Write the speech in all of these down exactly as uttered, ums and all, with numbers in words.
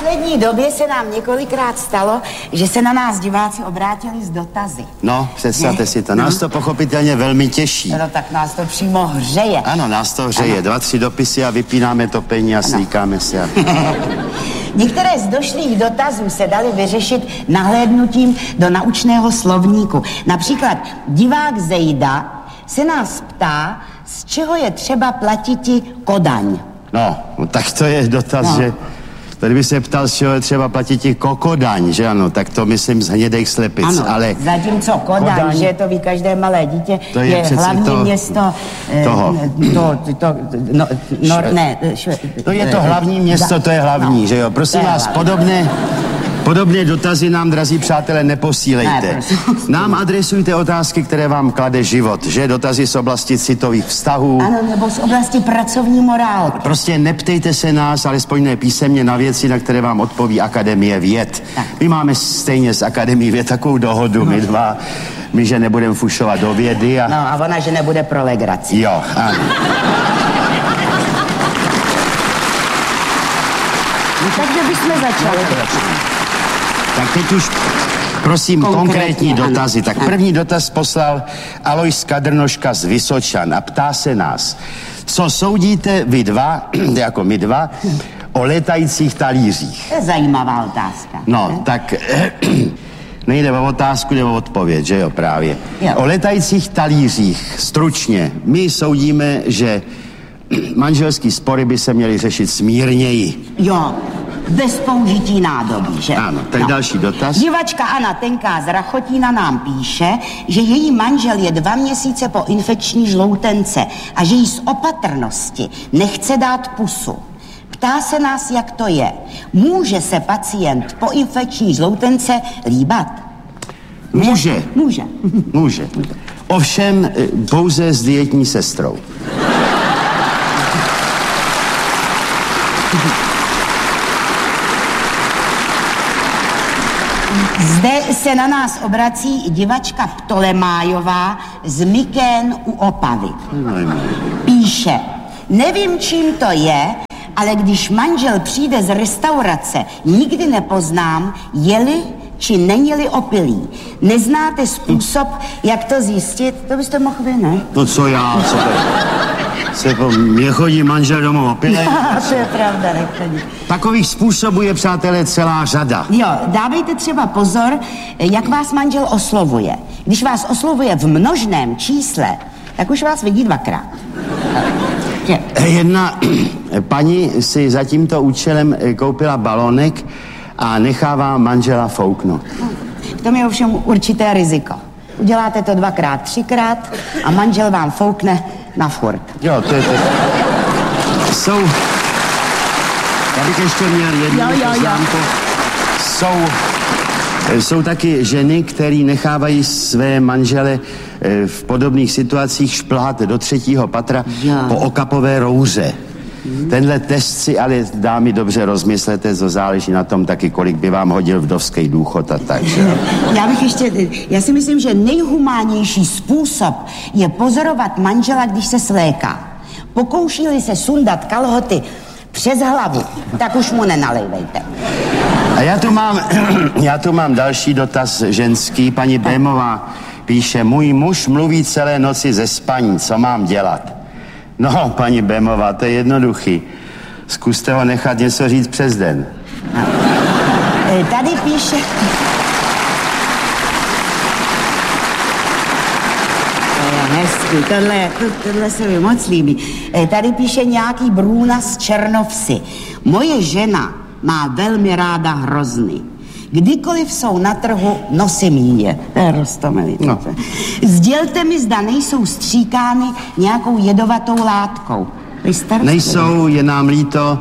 poslední době se nám několikrát stalo, že se na nás diváci obrátili s dotazy. No, představte ne? si to. Nás to pochopitelně velmi těší. No, tak nás to přímo hřeje. Ano, nás to hřeje. Ano. Dva, tři dopisy a vypínáme topení a slíkáme se. A... Některé z došlých dotazů se daly vyřešit nahlédnutím do naučného slovníku. Například divák Zejda se nás ptá, z čeho je třeba platiti Kodaň. No, no tak to je dotaz, no. že... Tady by se ptal, z čeho je třeba platiti Kokodaň, že ano, tak to myslím z hnědých slepic, ano, ale... zatímco Kodaň, Kodaň, že to ví každé malé dítě, to je, je hlavní to, město... Toho. To, to, to, no, no, ne, šve, to je to hlavní město, to je hlavní, no, že jo? Prosím vás, hlavní. podobné... Podobné dotazy nám, drazí přátelé, neposílejte. Ne, nám adresujte otázky, které vám klade život, že? Dotazy z oblasti citových vztahů. Ano, nebo z oblasti pracovní morálky. Prostě neptejte se nás, alespoň ne písemně, na věci, na které vám odpoví Akademie věd. Tak. My máme stejně s Akademií věd takovou dohodu, no. my dva, my, že nebudeme fušovat do vědy a... No a ona, že nebude pro legraci. Jo, ano. No takže bychom začali. Tak teď už, prosím, konkrétní, konkrétní dotazy. Tak první dotaz poslal Alojs Kadrnoška z Vysočan a ptá se nás, co soudíte vy dva, jako my dva, o letajících talířích? To je zajímavá otázka. No, ne? tak nejde o otázku, jde o odpověď, že jo, právě. Jo. O letajících talířích, stručně, my soudíme, že manželský spory by se měly řešit smírněji. Jo. Bez použití nádobí, že? Ano, tak no. další dotaz. Divačka Anna Tenká z Rachotína nám píše, že její manžel je dva měsíce po infekční žloutence a že jí z opatrnosti nechce dát pusu. Ptá se nás, jak to je. Může se pacient po infekční žloutence líbat? Může. Může. Může. Ovšem pouze s dietní sestrou. Zde se na nás obrací divačka Ptolemájová z Mykén u Opavy. Píše, nevím, čím to je, ale když manžel přijde z restaurace, nikdy nepoznám, je-li či není-li opilý. Neznáte způsob, jak to zjistit? To byste mohl vy, ne? To co já, co to se po mě chodí manžel domů opilý? To je pravda, nechodí. Takových způsobů je, přátelé, celá řada. Jo, dávejte třeba pozor, jak vás manžel oslovuje. Když vás oslovuje v množném čísle, tak už vás vidí dvakrát. Jedna paní si za tímto účelem koupila balonek a nechává manžela fouknout. V tom je ovšem určité riziko. Uděláte to dvakrát, třikrát a manžel vám foukne na furt. Jo, to je to. Jsou... Já bych ještě měl jednu poznámku. Jsou... Jsou taky ženy, které nechávají své manžele v podobných situacích šplhat do třetího patra ja. po okapové rouře. Hmm. Tenhle test si ale, dámy, dobře rozmyslete, to záleží na tom taky, kolik by vám hodil vdovský důchod a tak, že? Já bych ještě, já si myslím, že nejhumánější způsob je pozorovat manžela, když se sléká. Pokouší-li se sundat kalhoty přes hlavu, tak už mu nenalejvejte. A já tu mám, já tu mám další dotaz ženský. Paní Bémová píše, můj muž mluví celé noci ze spaní, co mám dělat? No, paní Bémová, to je jednoduchý. Zkuste ho nechat něco říct přes den. No. Tady píše... Hezky, tohle, tohle se mi moc líbí. Tady píše nějaký Brůna z Černovsy. Moje žena má velmi ráda hrozny. Kdykoliv jsou na trhu, nosím je. To je roztomilý. No. Sdělte mi, zda nejsou stříkány nějakou jedovatou látkou. Nejsou, je nám líto.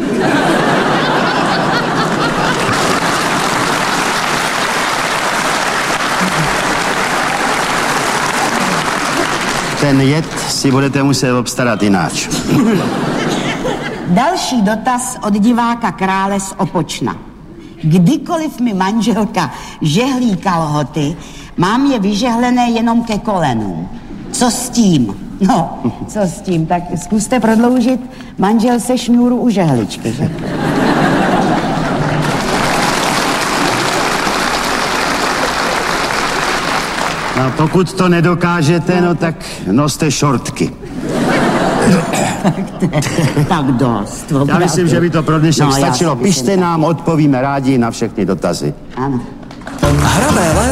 Ten jed si budete muset obstarat jináč. Další dotaz od diváka Krále z Opočna. Kdykoliv mi manželka žehlí kalhoty, mám je vyžehlené jenom ke kolenům. Co s tím? No, co s tím? Tak zkuste prodloužit manžel se šňůru u žehličky, že? No, pokud to nedokážete, no tak noste šortky. Tak dost. Opravdu. Já myslím, že by to pro dnešek no, stačilo. Pište nám, odpovíme rádi na všechny dotazy. Ano. Hrané léto